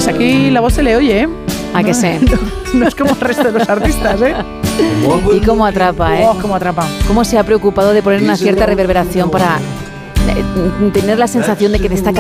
Pues aquí la voz se le oye, ¿eh? ¿A que sé? No es como el resto de los artistas, ¿eh? Y cómo atrapa, ¿eh? Oh, cómo atrapa. Cómo se ha preocupado de poner una cierta reverberación para tener la sensación de que te está